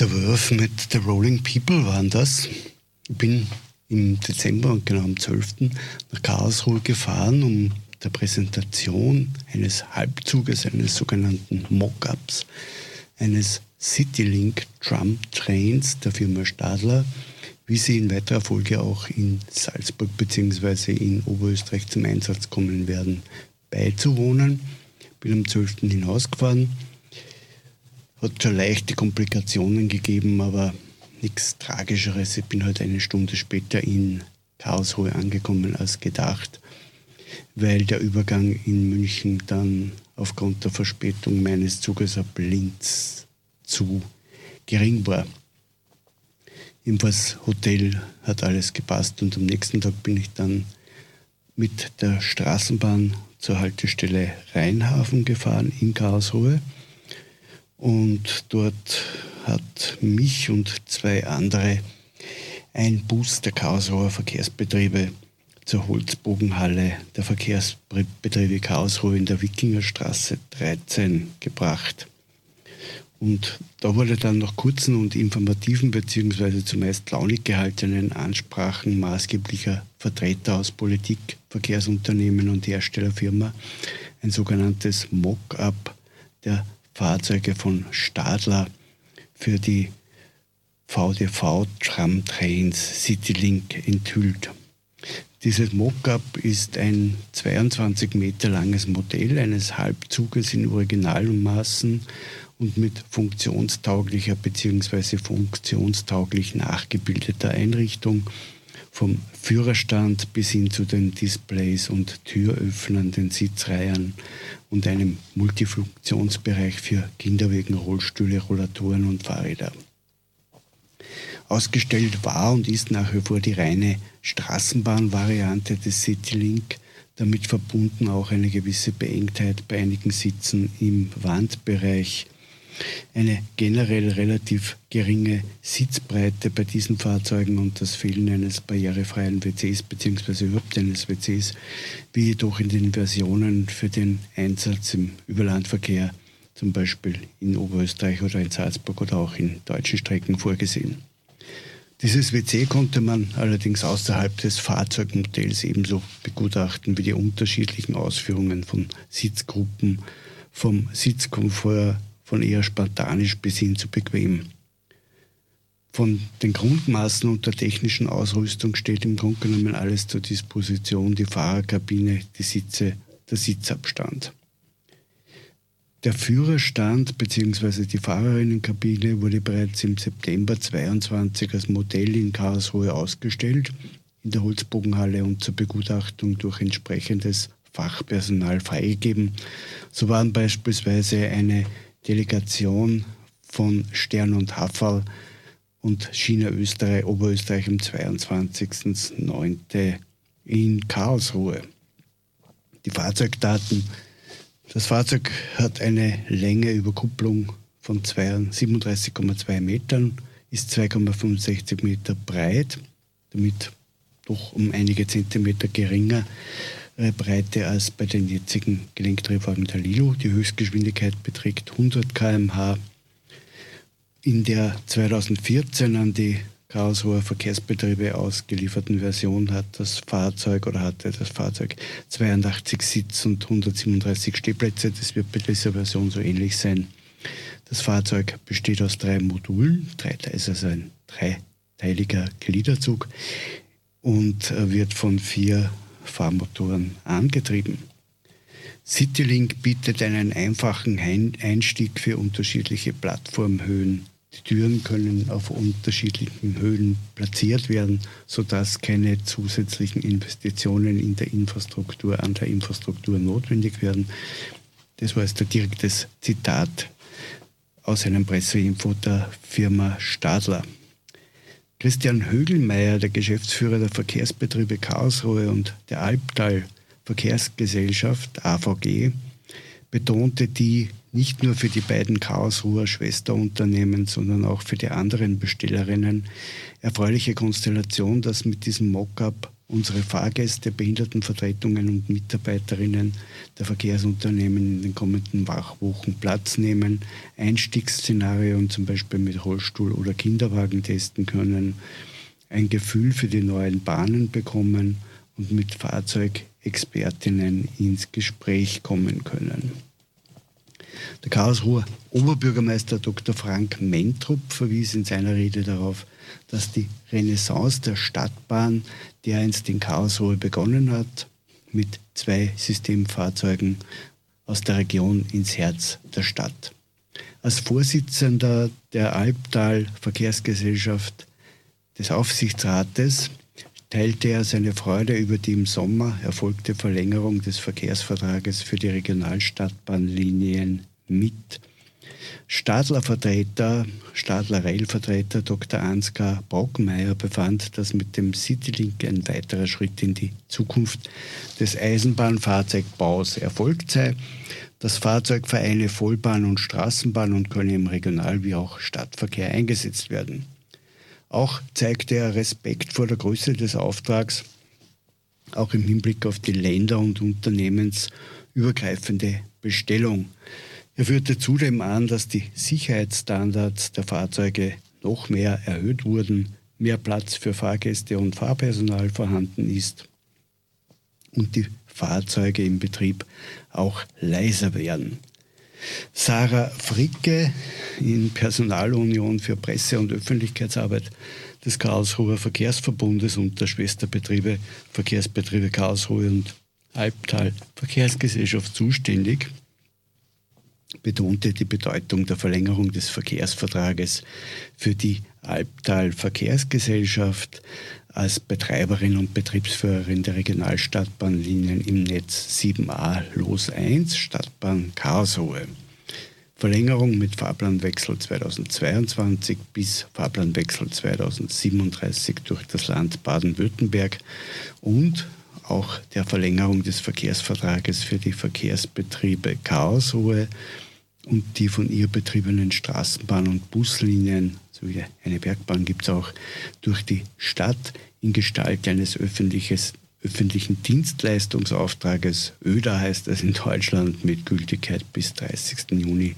Der Wurf mit The Rolling People waren das. Ich bin im Dezember und genau am 12. nach Karlsruhe gefahren, um der Präsentation eines Halbzuges, eines sogenannten Mock-ups, eines Citylink Tram Trains der Firma Stadler, wie sie in weiterer Folge auch in Salzburg bzw. in Oberösterreich zum Einsatz kommen werden, beizuwohnen. Bin am 12. hinausgefahren. Hat schon leichte Komplikationen gegeben, aber nichts Tragischeres. Ich bin halt eine Stunde später in Karlsruhe angekommen als gedacht, weil der Übergang in München dann aufgrund der Verspätung meines Zuges ab Linz zu gering war. Jedenfalls Hotel hat alles gepasst und am nächsten Tag bin ich dann mit der Straßenbahn zur Haltestelle Rheinhafen gefahren in Karlsruhe. Und dort hat mich und zwei andere ein Bus der Karlsruher Verkehrsbetriebe zur Holzbogenhalle der Verkehrsbetriebe Karlsruhe in der Wikingerstraße 13 gebracht. Und da wurde dann nach kurzen und informativen bzw. zumeist launig gehaltenen Ansprachen maßgeblicher Vertreter aus Politik, Verkehrsunternehmen und Herstellerfirma ein sogenanntes Mock-up der Fahrzeuge von Stadler für die VDV-Tram-Trains Citylink enthüllt. Dieses Mock-up ist ein 22 Meter langes Modell eines Halbzuges in Originalmaßen und mit funktionstauglicher bzw. funktionstauglich nachgebildeter Einrichtung, vom Führerstand bis hin zu den Displays und Türöffnern, den Sitzreihen und einem Multifunktionsbereich für Kinderwegen, Rollstühle, Rollatoren und Fahrräder. Ausgestellt war und ist nach wie vor die reine Straßenbahnvariante des Citylink, damit verbunden auch eine gewisse Beengtheit bei einigen Sitzen im Wandbereich. Eine generell relativ geringe Sitzbreite bei diesen Fahrzeugen und das Fehlen eines barrierefreien WCs bzw. überhaupt eines WCs, wie jedoch in den Versionen für den Einsatz im Überlandverkehr, zum Beispiel in Oberösterreich oder in Salzburg oder auch in deutschen Strecken vorgesehen. Dieses WC konnte man allerdings außerhalb des Fahrzeugmodells ebenso begutachten wie die unterschiedlichen Ausführungen von Sitzgruppen, vom Sitzkomfort von eher spartanisch bis hin zu bequem. Von den Grundmaßen und der technischen Ausrüstung steht im Grunde genommen alles zur Disposition, die Fahrerkabine, die Sitze, der Sitzabstand. Der Führerstand bzw. die Fahrerinnenkabine wurde bereits im September 2022 als Modell in Karlsruhe ausgestellt, in der Holzbogenhalle und zur Begutachtung durch entsprechendes Fachpersonal freigegeben. So waren beispielsweise eine Delegation von Stern und Hafal und China Österreich, Oberösterreich am 22.09. in Karlsruhe. Die Fahrzeugdaten: Das Fahrzeug hat eine Länge-Überkupplung von 37,2 Metern, ist 2,65 Meter breit, damit doch um einige Zentimeter geringer Breite als bei den jetzigen Gelenktriebwagen der Lilo. Die Höchstgeschwindigkeit beträgt 100 km/h. In der 2014 an die Karlsruher Verkehrsbetriebe ausgelieferten Version hatte das Fahrzeug 82 Sitz- und 137 Stehplätze. Das wird bei dieser Version so ähnlich sein. Das Fahrzeug besteht aus 3 Modulen, also ein dreiteiliger Gliederzug, und wird von 4 Fahrmotoren angetrieben. Citylink bietet einen einfachen Einstieg für unterschiedliche Plattformhöhen. Die Türen können auf unterschiedlichen Höhen platziert werden, sodass keine zusätzlichen Investitionen an der Infrastruktur notwendig werden. Das war jetzt ein direktes Zitat aus einem Presseinfo der Firma Stadler. Christian Högelmeier, der Geschäftsführer der Verkehrsbetriebe Karlsruhe und der Albtal Verkehrsgesellschaft AVG, betonte die nicht nur für die beiden Karlsruher Schwesterunternehmen, sondern auch für die anderen Bestellerinnen erfreuliche Konstellation, dass mit diesem Mockup unsere Fahrgäste, Behindertenvertretungen und Mitarbeiterinnen der Verkehrsunternehmen in den kommenden Wochen Platz nehmen, Einstiegsszenarien zum Beispiel mit Rollstuhl oder Kinderwagen testen können, ein Gefühl für die neuen Bahnen bekommen und mit Fahrzeugexpertinnen ins Gespräch kommen können. Der Karlsruher Oberbürgermeister Dr. Frank Mentrup verwies in seiner Rede darauf, dass die Renaissance der Stadtbahn dereinst in Karlsruhe begonnen hat, mit 2 Systemfahrzeugen aus der Region ins Herz der Stadt. Als Vorsitzender der Albtal Verkehrsgesellschaft des Aufsichtsrates teilte er seine Freude über die im Sommer erfolgte Verlängerung des Verkehrsvertrages für die Regionalstadtbahnlinien mit. Stadler Rail-Vertreter Dr. Ansgar Brockmeier befand, dass mit dem Citylink ein weiterer Schritt in die Zukunft des Eisenbahnfahrzeugbaus erfolgt sei. Das Fahrzeug vereine Vollbahn und Straßenbahn und könne im Regional- wie auch Stadtverkehr eingesetzt werden. Auch zeigte er Respekt vor der Größe des Auftrags, auch im Hinblick auf die länder- und unternehmensübergreifende Bestellung. Er führte zudem an, dass die Sicherheitsstandards der Fahrzeuge noch mehr erhöht wurden, mehr Platz für Fahrgäste und Fahrpersonal vorhanden ist und die Fahrzeuge im Betrieb auch leiser werden. Sarah Fricke in Personalunion für Presse- und Öffentlichkeitsarbeit des Karlsruher Verkehrsverbundes und der Schwesterbetriebe Verkehrsbetriebe Karlsruhe und Albtal Verkehrsgesellschaft zuständig, betonte die Bedeutung der Verlängerung des Verkehrsvertrages für die Albtal Verkehrsgesellschaft als Betreiberin und Betriebsführerin der Regionalstadtbahnlinien im Netz 7a Los 1 Stadtbahn Karlsruhe. Verlängerung mit Fahrplanwechsel 2022 bis Fahrplanwechsel 2037 durch das Land Baden-Württemberg und auch der Verlängerung des Verkehrsvertrages für die Verkehrsbetriebe Karlsruhe und die von ihr betriebenen Straßenbahn- und Buslinien sowie eine Bergbahn gibt es auch durch die Stadt in Gestalt eines öffentlichen Dienstleistungsauftrages. ÖDA heißt das in Deutschland, mit Gültigkeit bis 30. Juni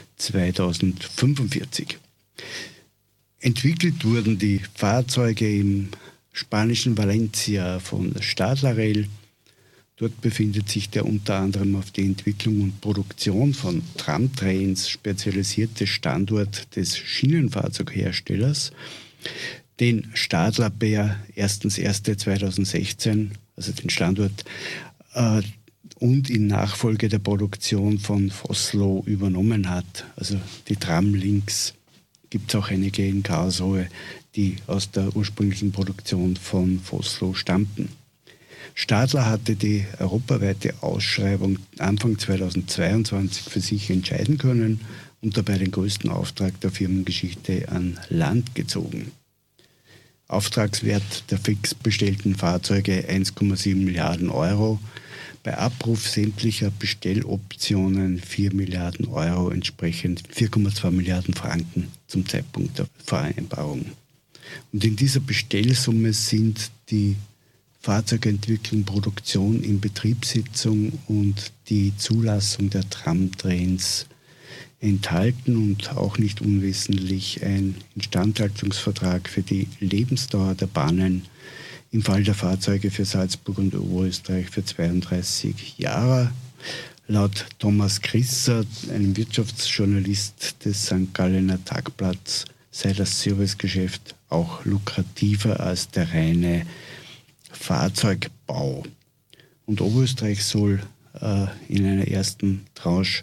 2045. Entwickelt wurden die Fahrzeuge im spanischen Valencia von Stadler Rail. Dort befindet sich der unter anderem auf die Entwicklung und Produktion von Tramtrains spezialisierte Standort des Schienenfahrzeugherstellers, den Stadler per 1.1.2016, also den Standort, und in Nachfolge der Produktion von Vossloh übernommen hat. Also die Tramlinks gibt es auch einige in Karlsruhe, die aus der ursprünglichen Produktion von Vossloh stammten. Stadler hatte die europaweite Ausschreibung Anfang 2022 für sich entscheiden können und dabei den größten Auftrag der Firmengeschichte an Land gezogen. Auftragswert der fix bestellten Fahrzeuge 1,7 Milliarden Euro, bei Abruf sämtlicher Bestelloptionen 4 Milliarden Euro, entsprechend 4,2 Milliarden Franken zum Zeitpunkt der Vereinbarung. Und in dieser Bestellsumme sind die Fahrzeugentwicklung, Produktion, Inbetriebssetzung und die Zulassung der Tramtrains enthalten und auch nicht unwesentlich ein Instandhaltungsvertrag für die Lebensdauer der Bahnen im Fall der Fahrzeuge für Salzburg und Oberösterreich für 32 Jahre. Laut Thomas Krisser, einem Wirtschaftsjournalist des St. Gallener Tagblatts, sei das Servicegeschäft auch lukrativer als der reine Fahrzeugbau. Und Oberösterreich soll in einer ersten Tranche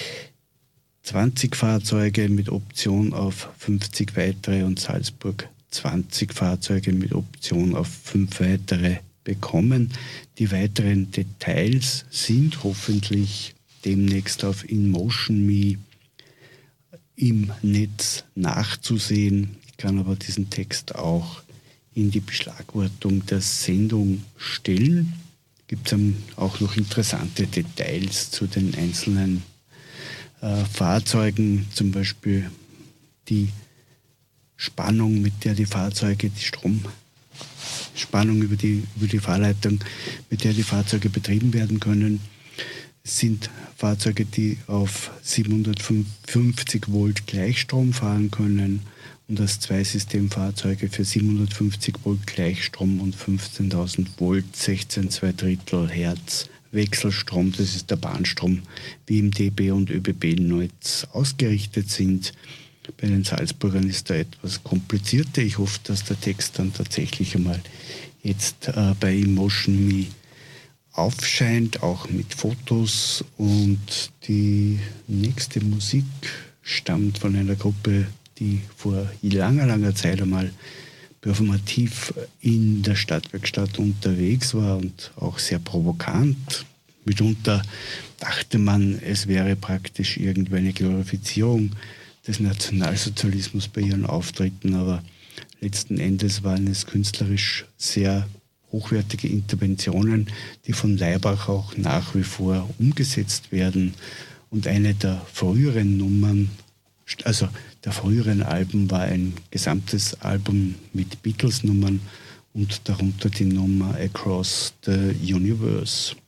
20 Fahrzeuge mit Option auf 50 weitere und Salzburg 20 Fahrzeuge mit Option auf 5 weitere bekommen. Die weiteren Details sind hoffentlich demnächst auf InMotion.me im Netz nachzusehen. Ich kann aber diesen Text auch in die Beschlagwortung der Sendung stellen. Gibt es auch noch interessante Details zu den einzelnen Fahrzeugen, zum Beispiel die Spannung, mit der die Fahrzeuge die Spannung über die Fahrleitung, mit der die Fahrzeuge betrieben werden können. Es sind Fahrzeuge, die auf 750 Volt Gleichstrom fahren können und als Zweisystemfahrzeuge für 750 Volt Gleichstrom und 15.000 Volt 16 2/3 Hertz Wechselstrom, das ist der Bahnstrom, wie im DB- und ÖBB-Netz ausgerichtet sind. Bei den Salzburgern ist da etwas komplizierter. Ich hoffe, dass der Text dann tatsächlich einmal jetzt bei Emotion.me aufscheint, auch mit Fotos. Und die nächste Musik stammt von einer Gruppe, die vor langer Zeit einmal performativ in der Stadtwerkstatt unterwegs war und auch sehr provokant. Mitunter dachte man, es wäre praktisch irgendwie eine Glorifizierung des Nationalsozialismus bei ihren Auftritten, aber letzten Endes waren es künstlerisch sehr hochwertige Interventionen, die von Laibach auch nach wie vor umgesetzt werden. Und eine der früheren Nummern, also der früheren Alben, war ein gesamtes Album mit Beatles-Nummern und darunter die Nummer Across the Universe.